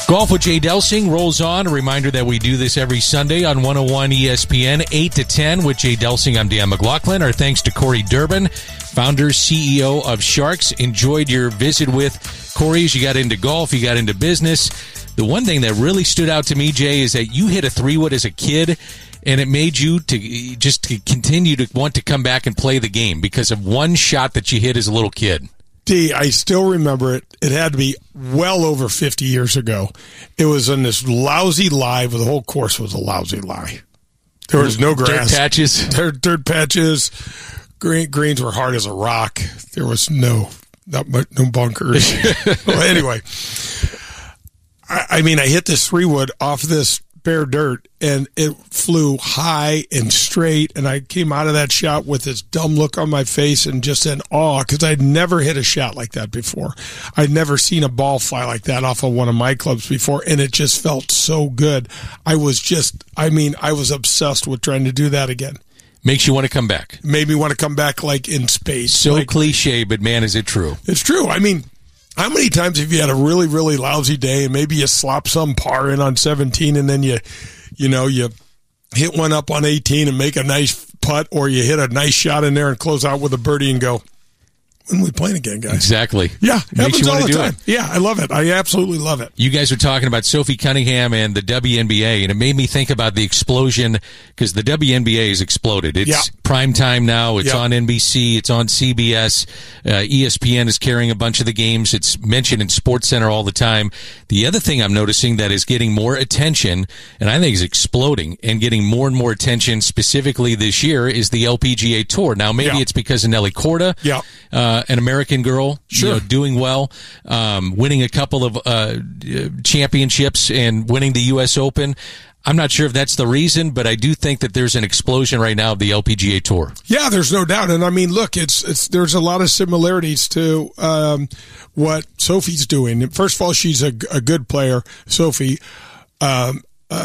Golf with Jay Delsing rolls on. A reminder that we do this every Sunday on 101 ESPN, 8 to 10 with Jay Delsing. I'm Dan McLaughlin. Our thanks to Corey Durbin, founder, CEO of Sharks. Enjoyed your visit with Corey as you got into golf, you got into business. The one thing that really stood out to me, Jay, is that you hit a 3-wood as a kid, and it made you to continue to want to come back and play the game because of one shot that you hit as a little kid. D, I still remember it. It had to be well over 50 years ago. It was in this lousy lie, but the whole course was a lousy lie. There was no grass. Dirt patches. Dirt patches. Greens were hard as a rock. There was no bunkers. Well, anyway, I hit this 3-wood off this bare dirt, and it flew high and straight, and I came out of that shot with this dumb look on my face and just in awe because I'd never hit a shot like that before. I'd never seen a ball fly like that off of one of my clubs before, and it just felt so good. I was obsessed with trying to do that again. Makes you want to come back. Made me want to come back like in space. So cliche, but man, is it true. It's true. How many times have you had a really, really lousy day and maybe you slop some par in on 17 and then you hit one up on 18 and make a nice putt, or you hit a nice shot in there and close out with a birdie and go, when are we playing again, guys? Exactly. Yeah, makes you want to do it. Yeah, I love it. I absolutely love it. You guys were talking about Sophie Cunningham and the WNBA, and it made me think about the explosion because the WNBA has exploded. It's prime time now. It's on NBC. It's on CBS. ESPN is carrying a bunch of the games. It's mentioned in SportsCenter all the time. The other thing I'm noticing that is getting more attention, and I think is exploding and getting more and more attention specifically this year, is the LPGA Tour. Now, maybe it's because of Nelly Korda. Yeah. An American girl, doing well, winning a couple of championships and winning the U.S. Open. I'm not sure if that's the reason, but I do think that there's an explosion right now of the LPGA Tour. Yeah, there's no doubt. And look, there's a lot of similarities to what Sophie's doing. First of all, she's a good player, Sophie. Nelly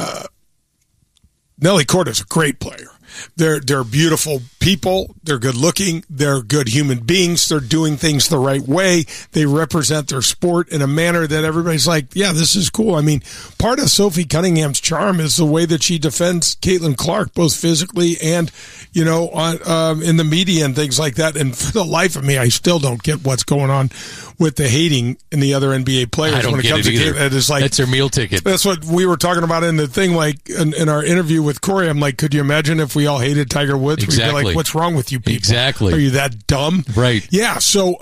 Korda's a great player. They're beautiful people. They're good looking. They're good human beings. They're doing things the right way. They represent their sport in a manner that everybody's like, yeah, this is cool. Part of Sophie Cunningham's charm is the way that she defends Caitlin Clark, both physically and, in the media and things like that. And for the life of me, I still don't get what's going on with the hating in the other NBA players. I don't get it either. It's like, that's their meal ticket. That's what we were talking about in the thing, like in our interview with Corey. I'm like, could you imagine if we all hated Tiger Woods? Exactly. We'd be like, what's wrong with you people? Exactly. Are you that dumb? Right. Yeah. So,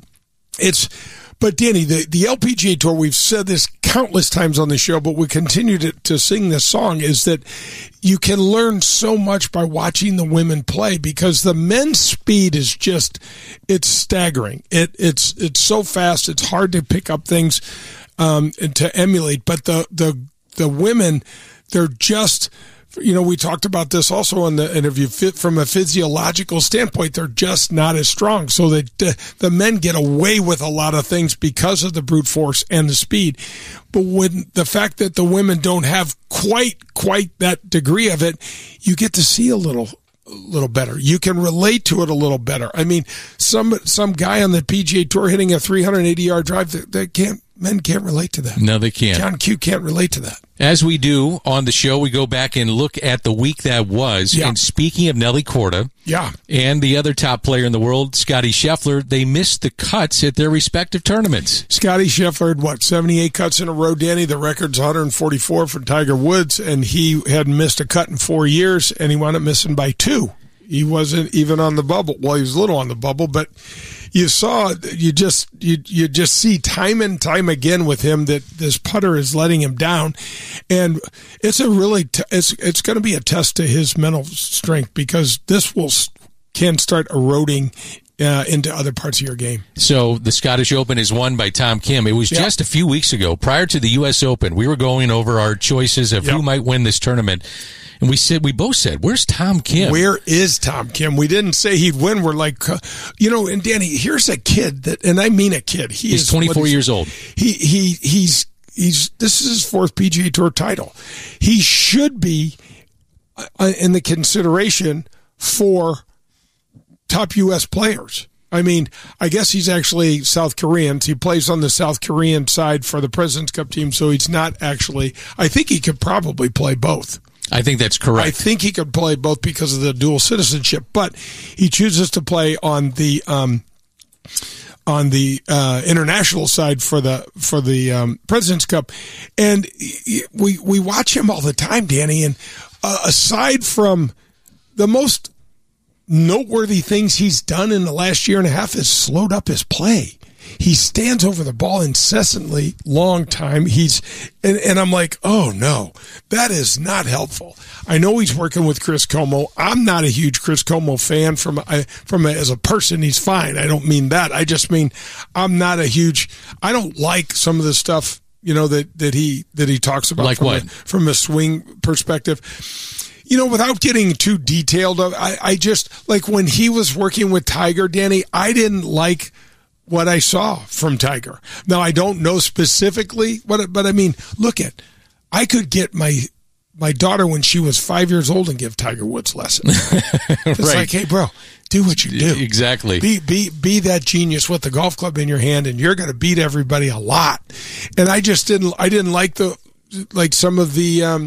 but Danny, the LPGA Tour, we've said this countless times on the show, but we continue to sing this song, is that you can learn so much by watching the women play because the men's speed is it's staggering. It's so fast. It's hard to pick up things, and to emulate, but the women, they're just, we talked about this also in the interview. From a physiological standpoint, they're just not as strong. So the men get away with a lot of things because of the brute force and the speed. But when the fact that the women don't have quite that degree of it, you get to see a little better. You can relate to it a little better. Some guy on the PGA Tour hitting a 380-yard drive, men can't relate to that. No, they can't. John Q can't relate to that. As we do on the show, we go back and look at the week that was. Yeah. And speaking of Nelly Korda and the other top player in the world, Scottie Scheffler, they missed the cuts at their respective tournaments. Scottie Scheffler had, 78 cuts in a row, Danny? The record's 144 for Tiger Woods, and he hadn't missed a cut in 4 years, and he wound up missing by 2. He wasn't even on the bubble. Well, he was a little on the bubble, but you just see time and time again with him that this putter is letting him down, and it's it's going to be a test to his mental strength because this can start eroding into other parts of your game. So the Scottish Open is won by Tom Kim. It was just a few weeks ago, prior to the U.S. Open. We were going over our choices of who might win this tournament. And we both said, where's Tom Kim? Where is Tom Kim? We didn't say he'd win. We're like, and Danny, here's a kid and I mean a kid. He's 24 years old. This is his 4th PGA Tour title. He should be in the consideration for top U.S. players. I mean, I guess he's actually South Korean. He plays on the South Korean side for the President's Cup team, so he's not actually. I think he could probably play both. I think that's correct. I think he could play both because of the dual citizenship, but he chooses to play on the international side for the President's Cup, and we watch him all the time, Danny. And aside from the most noteworthy things he's done in the last year and a half, is slowed up his play. He stands over the ball incessantly, long time. And I'm like, oh no, that is not helpful. I know he's working with Chris Como. I'm not a huge Chris Como fan as a person. He's fine. I don't mean that. I just mean I don't like some of the stuff, that he talks about like from a swing perspective. Without getting too detailed, I just, like when he was working with Tiger, Danny, I didn't like what I saw from Tiger. Now, I don't know specifically but I mean, I could get my daughter when she was 5 years old and give Tiger Woods lessons. It's right. Like, hey, bro, do what you do. Exactly. Be that genius with the golf club in your hand, and you're going to beat everybody a lot. And I just didn't like some of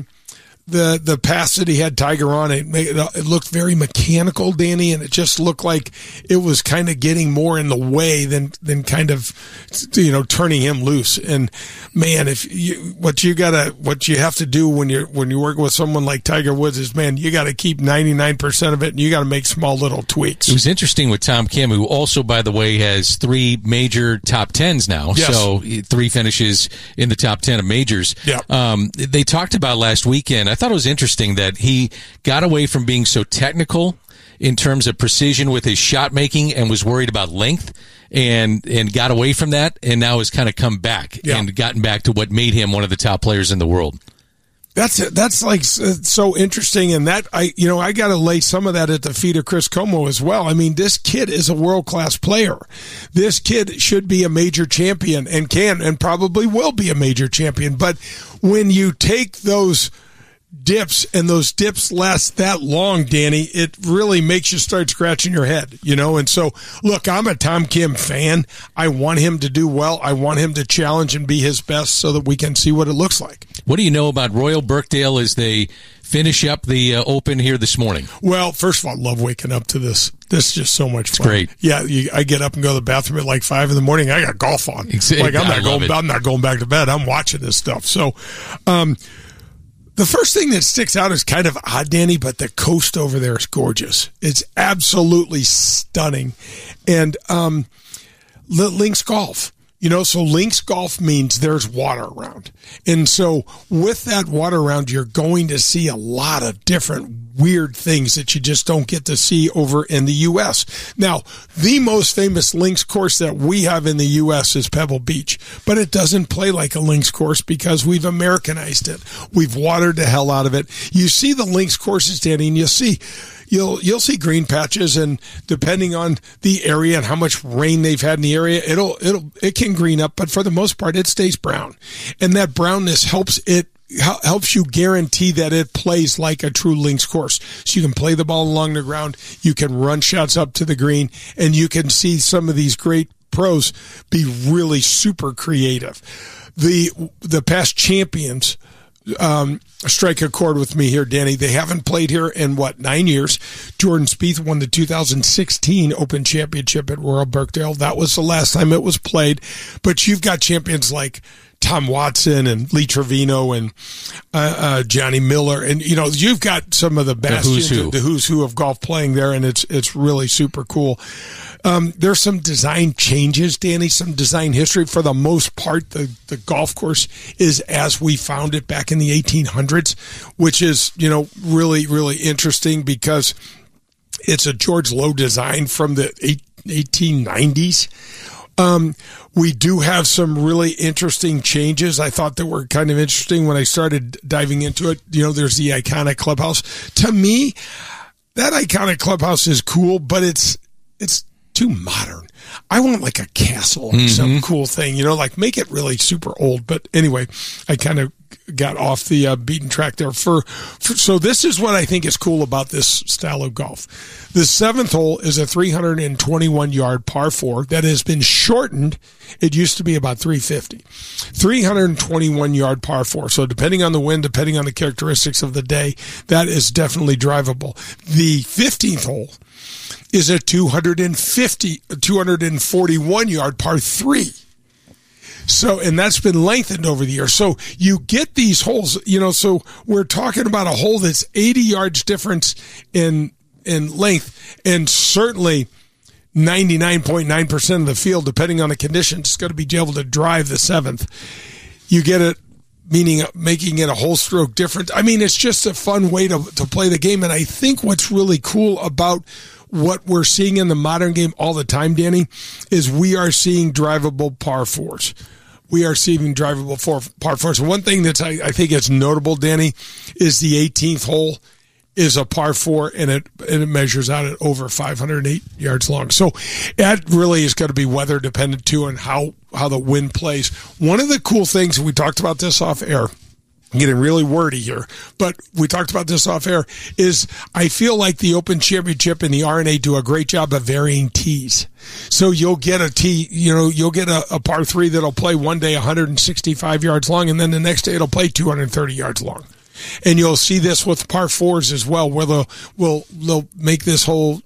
the pass that he had Tiger on. It looked very mechanical, Danny, and it just looked like it was kind of getting more in the way than kind of, turning him loose. And man, what you have to do when you're working with someone like Tiger Woods is, man, you got to keep 99% of it, and you got to make small little tweaks. It was interesting with Tom Kim, who also, by the way, has 3 major top 10s now. Yes. So 3 finishes in the top 10 of majors. Yeah. They talked about last weekend. I thought it was interesting that he got away from being so technical in terms of precision with his shot making and was worried about length and got away from that, and now has kind of come back and gotten back to what made him one of the top players in the world. That's like so interesting, and that I got to lay some of that at the feet of Chris Como as well. I mean, this kid is a world-class player. This kid should be a major champion and can and probably will be a major champion. But when you take those dips and those dips last that long, Danny, it really makes you start scratching your head, And so, look, I'm a Tom Kim fan. I want him to do well. I want him to challenge and be his best so that we can see what it looks like. What do you know about Royal Birkdale as they finish up the Open here this morning? Well, first of all, I love waking up to this. This is just so much fun. It's great. Yeah, I get up and go to the bathroom at like 5 in the morning. I got golf on. Exactly. Like I'm not going back to bed. I'm watching this stuff. So, the first thing that sticks out is kind of odd, Danny, but the coast over there is gorgeous. It's absolutely stunning. And links golf. So links golf means there's water around. And so with that water around, you're going to see a lot of different weird things that you just don't get to see over in the U.S. Now, the most famous links course that we have in the U.S. is Pebble Beach, but it doesn't play like a links course because we've Americanized it. We've watered the hell out of it. You see the links courses, Danny, and you'll see green patches, and depending on the area and how much rain they've had in the area, it can green up, but for the most part, it stays brown. And that brownness helps you guarantee that it plays like a true links course. So you can play the ball along the ground, you can run shots up to the green, and you can see some of these great pros be really super creative. The past champions strike a chord with me here, Danny. They haven't played here in 9 years. Jordan Spieth won the 2016 Open Championship at Royal Birkdale. That was the last time it was played. But you've got champions like Tom Watson and Lee Trevino and Johnny Miller, and you've got some of the bastions, the who's who of golf playing there, and it's really super cool. There's some design changes, Danny, some design history. For the most part, the golf course is as we found it back in the 1800s, which is, really, really interesting because it's a George Lowe design from the 1890s. We do have some really interesting changes. I thought that were kind of interesting when I started diving into it. There's the iconic clubhouse. To me, that iconic clubhouse is cool, but it's too modern. I want like a castle or some cool thing, like make it really super old. But anyway, I kind of got off the beaten track there. So this is what I think is cool about this style of golf. The 7th hole is a 321-yard par 4 that has been shortened. It used to be about 350. 321-yard par 4. So depending on the wind, depending on the characteristics of the day, that is definitely drivable. The 15th hole is a 241-yard par 3. So, and that's been lengthened over the years. So you get these holes, so we're talking about a hole that's 80 yards difference in length, and certainly 99.9% of the field, depending on the conditions, is going to be able to drive the 7th. You get it, meaning making it a whole stroke different. I mean, it's just a fun way to play the game. And I think what's really cool about what we're seeing in the modern game all the time, Danny, is we are seeing drivable par 4s. We are seeing drivable par 4s. One thing that I think is notable, Danny, is the 18th hole is a par 4, and it measures out at over 508 yards long. So that really is going to be weather dependent too, and how the wind plays. One of the cool things, we talked about this off air, I'm getting really wordy here, but we talked about this off air, is I feel like the Open Championship and the R&A do a great job of varying tees. So you'll get a tee, you'll get a par 3 that'll play one day 165 yards long, and then the next day it'll play 230 yards long. And you'll see this with par 4s as well, where they'll make this whole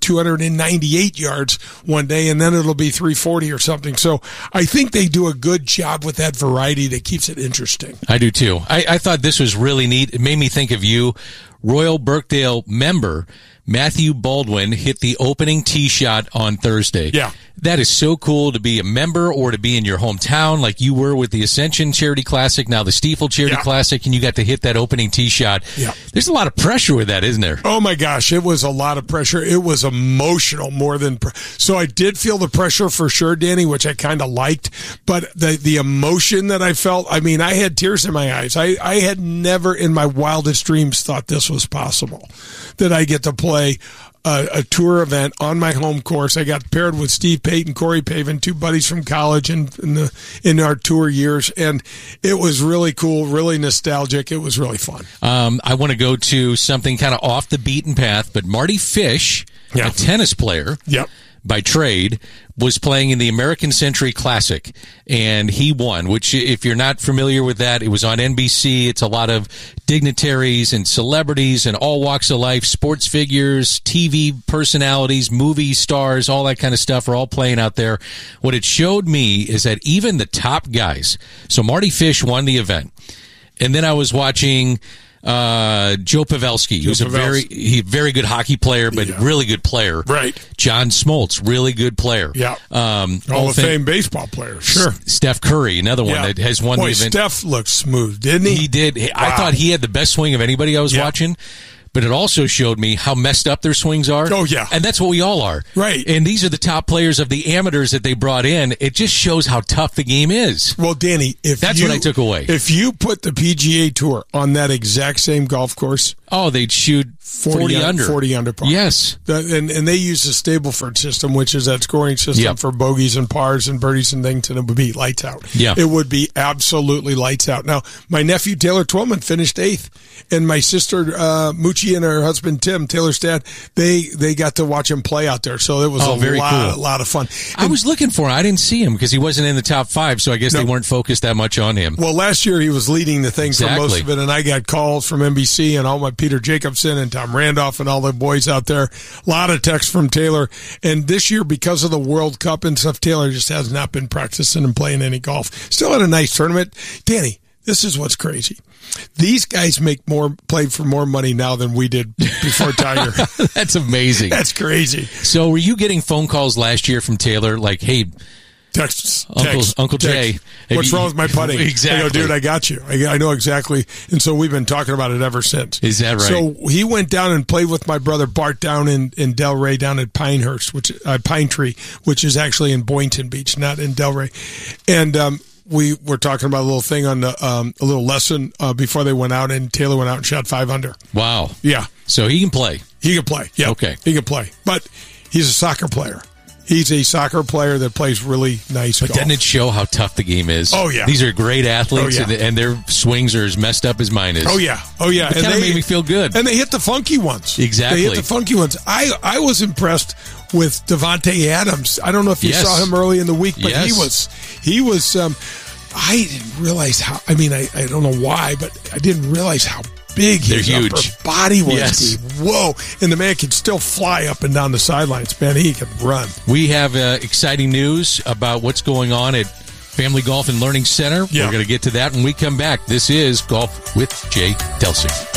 298 yards one day, and then it'll be 340 or something. So I think they do a good job with that variety that keeps it interesting. I do too. I thought this was really neat. It made me think of you. Royal Birkdale member Matthew Baldwin hit the opening tee shot on Thursday. Yeah. That is so cool to be a member or to be in your hometown like you were with the Ascension Charity Classic, now the Stiefel Charity Classic, and you got to hit that opening tee shot. Yeah. There's a lot of pressure with that, isn't there? Oh, my gosh. It was a lot of pressure. It was emotional more than so I did feel the pressure for sure, Danny, which I kind of liked. But the emotion that I felt, I mean, I had tears in my eyes. I had never in my wildest dreams thought this was possible, that I get to play a tour event on my home course. I got paired with Steve Payton, Corey Pavin, two buddies from college in our tour years, and it was really cool, really nostalgic. It was really fun. I want to go to something kind of off the beaten path, but Marty Fish, a tennis player, by trade, was playing in the American Century Classic, and he won, which, if you're not familiar with that, it was on NBC. It's a lot of dignitaries and celebrities and all walks of life, sports figures, TV personalities, movie stars, all that kind of stuff are all playing out there. What it showed me is that even the top guys, so Marty Fish won the event, and then I was watching Joe Pavelski, who's a very good hockey player, but really good player. Right. John Smoltz, really good player. Yeah. Hall of Fame baseball player. Sure. Steph Curry, another one that has won the event. Steph looked smooth, didn't he? He did. Wow. I thought he had the best swing of anybody I was watching. But it also showed me how messed up their swings are. Oh, yeah. And that's what we all are. Right. And these are the top players of the amateurs that they brought in. It just shows how tough the game is. Well, Danny, that's what I took away. If you put the PGA Tour on that exact same golf course, they'd shoot 40 under. 40 under par. Yes. And they use the Stableford system, which is that scoring system for bogeys and pars and birdies and things, and it would be lights out. Yeah. It would be absolutely lights out. Now, my nephew, Taylor Twillman, finished 8th, and my sister, Moochie, and her husband, Tim, Taylor's dad, they got to watch him play out there. So it was a lot of fun. I was looking for him. I didn't see him because he wasn't in the top 5, so I guess they weren't focused that much on him. Well, last year he was leading the thing for most of it, and I got calls from NBC and all my Peter Jacobson and Tom Randolph and all the boys out there. A lot of texts from Taylor. And this year, because of the World Cup and stuff, Taylor just has not been practicing and playing any golf. Still had a nice tournament. Danny, this is what's crazy. These guys play for more money now than we did before Tiger. That's amazing. That's crazy. So were you getting phone calls last year from Taylor like, hey, Uncle Jay, what's wrong with my putting? Exactly. I go, dude, I got you. I know exactly. And so we've been talking about it ever since. Is that right? So he went down and played with my brother Bart down in Delray, down at Pinehurst, Pine Tree, which is actually in Boynton Beach, not in Delray. And we were talking about a little thing on a little lesson before they went out, and Taylor went out and shot 5 under. Wow. Yeah. So he can play. He can play. Yeah. Okay. He can play. But he's a soccer player. He's a soccer player that plays really nice golf. But doesn't it show how tough the game is? Oh, yeah. These are great athletes, Oh, yeah. and their swings are as messed up as mine is. Oh, yeah. Oh, yeah. It kind of made me feel good. And they hit the funky ones. Exactly. They hit the funky ones. I was impressed with Devontae Adams. I don't know if you saw him early in the week, but he was. I didn't realize how. I mean, I don't know why, but I didn't realize how big his upper body was. Yes. Whoa! And the man can still fly up and down the sidelines. Man, he can run. We have exciting news about what's going on at Family Golf and Learning Center. Yeah. We're going to get to that when we come back. This is Golf with Jay Delsing.